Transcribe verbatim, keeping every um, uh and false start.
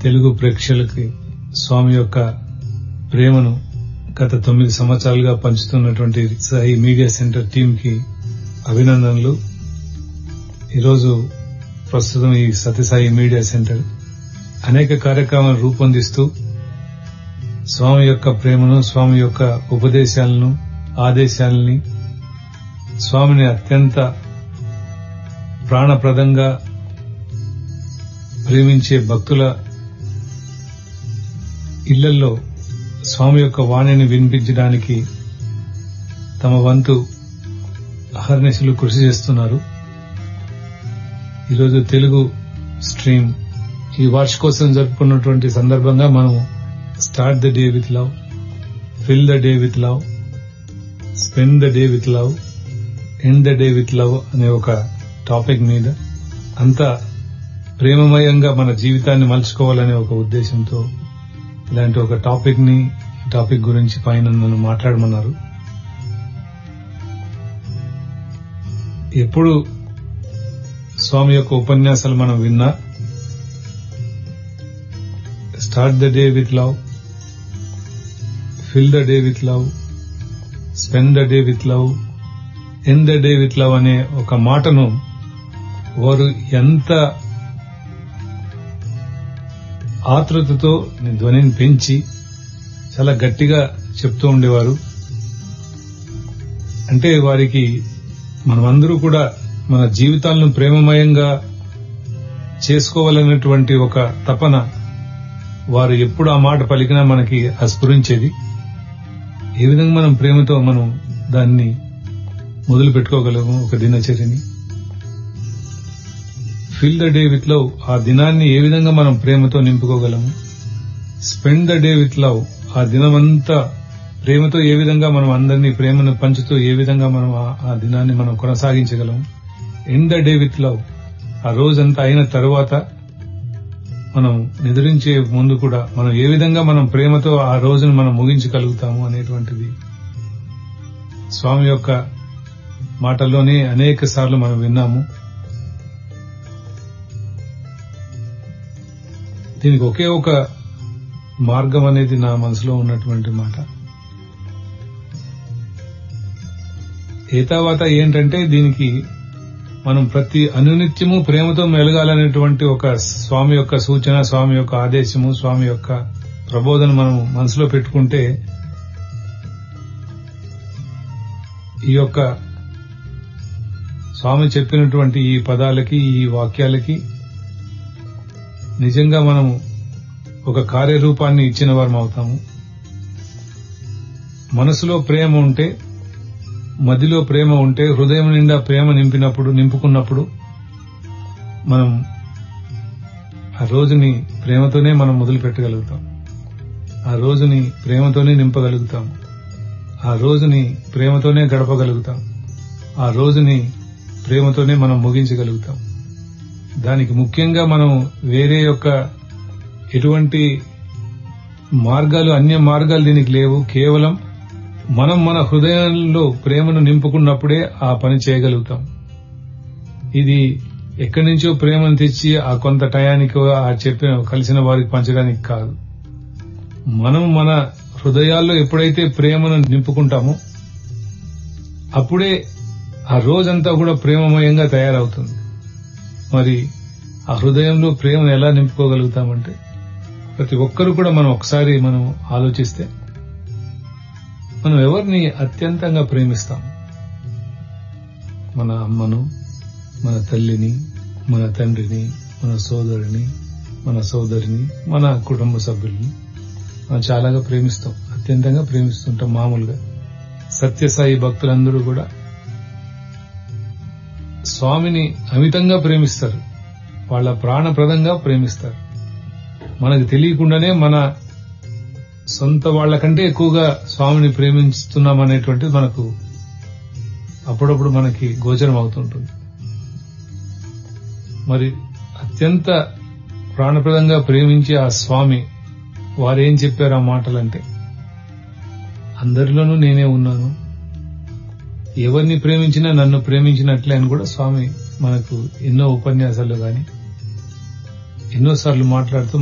తెలుగు ప్రేక్షకులకి స్వామి యొక్క ప్రేమను గత తొమ్మిది సంవత్సరాలుగా పంచుతున్నటువంటి సాయి మీడియా సెంటర్ టీం కి అభినందనలు. ఈరోజు ప్రస్తుతం ఈ సత్యసాయి మీడియా సెంటర్ అనేక కార్యక్రమాలను రూపొందిస్తూ స్వామి యొక్క ప్రేమను, స్వామి యొక్క ఉపదేశాలను, ఆదేశాలని, స్వామిని అత్యంత ప్రాణప్రదంగా ప్రేమించే భక్తుల ఇళ్లలో స్వామి యొక్క వాణిని వినిపించడానికి తమ వంతు అహర్నిశలు కృషి చేస్తున్నారు. ఈరోజు తెలుగు స్ట్రీమ్ ఈ వార్షికోత్సవం జరుపుకున్నటువంటి సందర్భంగా మనం start the day with love, fill the day with love, spend the day with love, end the day with love అనే ఒక టాపిక్ మీద అంతా ప్రేమమయంగా మన జీవితాన్ని మలుచుకోవాలనే ఒక ఉద్దేశంతో ఇలాంటి ఒక టాపిక్ ని టాపిక్ గురించి పైన నన్ను మాట్లాడమన్నారు. ఎప్పుడు స్వామి యొక్క ఉపన్యాసాలు మనం విన్నా start the day with love, fill the day with love, spend the day with love, end the day with love అనే ఒక మాటను వారు ఎంత ఆతృతతో ధ్వనిని పెంచి చాలా గట్టిగా చెప్తూ ఉండేవారు. అంటే వారికి మనమందరూ కూడా మన జీవితాలను ప్రేమమయంగా చేసుకోవాలన్నటువంటి ఒక తపన వారు ఎప్పుడు ఆ మాట పలికినా మనకి అస్ఫురించేది. ఏ విధంగా మనం ప్రేమతో మనం దాన్ని మొదలు పెట్టుకోగలము ఒక దినచర్యని. Fill the day with love, ఆ దినాన్ని ఏ విధంగా మనం ప్రేమతో నింపుకోగలము. Spend the day with love, ఆ దినమంతా ప్రేమతో ఏ విధంగా మనం అందరినీ ప్రేమను పంచుతూ ఏ విధంగా మనం ఆ దినాన్ని మనం కొనసాగించగలము. End the day with love, ఆ రోజంతా అయిన తరువాత మనం నిద్రించే ముందు కూడా మనం ఏ విధంగా మనం ప్రేమతో ఆ రోజును మనం ముగించగలుగుతాము అనేటువంటిది స్వామి యొక్క మాటల్లోనే అనేక సార్లు మనం విన్నాము. దీనికి ఒకే ఒక మార్గం అనేది నా మనసులో ఉన్నటువంటి మాట. ఏ తర్వాత ఏంటంటే దీనికి మనం ప్రతి అనునిత్యము ప్రేమతో మెలగాలనేటువంటి ఒక స్వామి యొక్క సూచన, స్వామి యొక్క ఆదేశము, స్వామి యొక్క ప్రబోధన మనం మనసులో పెట్టుకుంటే ఈ యొక్క స్వామి చెప్పినటువంటి ఈ పదాలకి, ఈ వాక్యాలకి నిజంగా మనం ఒక కార్యరూపాన్ని ఇచ్చిన వారం అవుతాము. మనసులో ప్రేమ ఉంటే, మదిలో ప్రేమ ఉంటే, హృదయం నిండా ప్రేమ నింపినప్పుడు నింపుకున్నప్పుడు మనం ఆ రోజుని ప్రేమతోనే మనం మొదలు పెట్టగలుగుతాం. ఆ రోజుని ప్రేమతోనే నింపగలుగుతాం. ఆ రోజుని ప్రేమతోనే గడపగలుగుతాం. ఆ రోజుని ప్రేమతోనే మనం ముగించగలుగుతాం. దానికి ముఖ్యంగా మనం వేరే యొక్క ఎటువంటి మార్గాలు, అన్య మార్గాలు దీనికి లేవు. కేవలం మనం మన హృదయంలో ప్రేమను నింపుకున్నప్పుడే ఆ పని చేయగలుగుతాం. ఇది ఎక్కడి నుంచో ప్రేమను తెచ్చి ఆ కొంత టయానికి ఆ చెప్పిన కలిసిన వారికి పంచడానికి కాదు. మనం మన హృదయాల్లో ఎప్పుడైతే ప్రేమను నింపుకుంటామో అప్పుడే ఆ రోజంతా కూడా ప్రేమమయంగా తయారవుతుంది. మరి ఆ హృదయంలో ప్రేమను ఎలా నింపుకోగలుగుతామంటే ప్రతి ఒక్కరూ కూడా మనం ఒకసారి మనం ఆలోచిస్తే మనం ఎవరిని అత్యంతంగా ప్రేమిస్తాం? మన అమ్మను, మన తల్లిని, మన తండ్రిని, మన సోదరుని, మన సోదరిని, మన కుటుంబ సభ్యుల్ని మనం చాలాగా ప్రేమిస్తాం, అత్యంతంగా ప్రేమిస్తుంటాం. మామూలుగా సత్యసాయి భక్తులందరూ కూడా స్వామిని అమితంగా ప్రేమిస్తారు, వాళ్ళ ప్రాణప్రదంగా ప్రేమిస్తారు. మనకు తెలియకుండానే మన సొంత వాళ్లకంటే ఎక్కువగా స్వామిని ప్రేమిస్తున్నాం అనేటువంటిది మనకు అప్పుడప్పుడు మనకి గోచరం అవుతుంటుంది. మరి అత్యంత ప్రాణప్రదంగా ప్రేమించే ఆ స్వామి వారేం చెప్పారు ఆ మాటలంటే, అందరిలోనూ నేనే ఉన్నాను, ఎవరిని ప్రేమించినా నన్ను ప్రేమించినట్లే అని కూడా స్వామి మనకు ఎన్నో ఉపన్యాసాలు గాని ఎన్నోసార్లు మాట్లాడుతూ